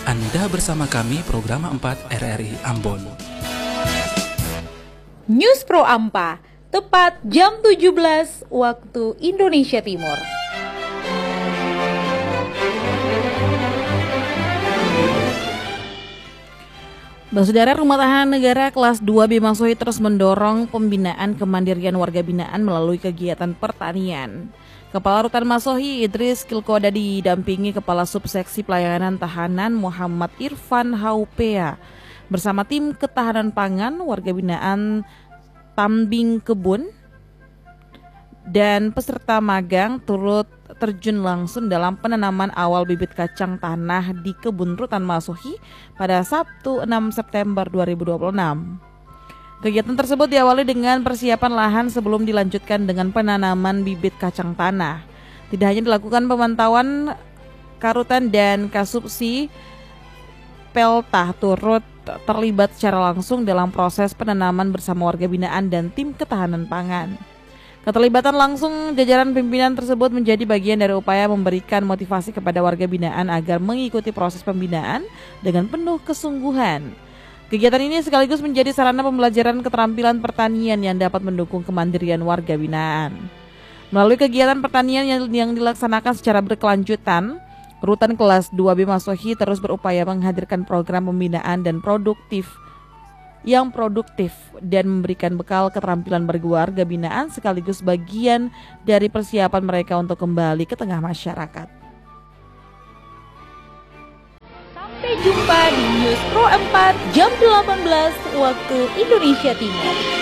Anda bersama kami program 4 RRI Ambon. News Pro Ampa, tepat jam 17 waktu Indonesia Timur. Saudara, Rumah Tahanan Negara kelas 2 Bima Soi terus mendorong pembinaan kemandirian warga binaan melalui kegiatan pertanian. Kepala Rutan Masohi Idris Kilkoda didampingi Kepala Subseksi Pelayanan Tahanan Muhammad Irfan Haupea bersama tim ketahanan pangan warga binaan Tambing Kebun dan peserta magang turut terjun langsung dalam penanaman awal bibit kacang tanah di Kebun Rutan Masohi pada Sabtu 6 September 2026. Kegiatan tersebut diawali dengan persiapan lahan sebelum dilanjutkan dengan penanaman bibit kacang tanah. Tidak hanya dilakukan pemantauan, Karutan dan Kasubsi Peltah turut terlibat secara langsung dalam proses penanaman bersama warga binaan dan tim ketahanan pangan. Keterlibatan langsung jajaran pimpinan tersebut menjadi bagian dari upaya memberikan motivasi kepada warga binaan agar mengikuti proses pembinaan dengan penuh kesungguhan. Kegiatan ini sekaligus menjadi sarana pembelajaran keterampilan pertanian yang dapat mendukung kemandirian warga binaan. Melalui kegiatan pertanian yang dilaksanakan secara berkelanjutan, Rutan kelas 2 Bima Soi terus berupaya menghadirkan program pembinaan dan produktif dan memberikan bekal keterampilan bagi warga binaan sekaligus bagian dari persiapan mereka untuk kembali ke tengah masyarakat. Sampai jumpa di News Pro 4 jam 18 waktu Indonesia Timur.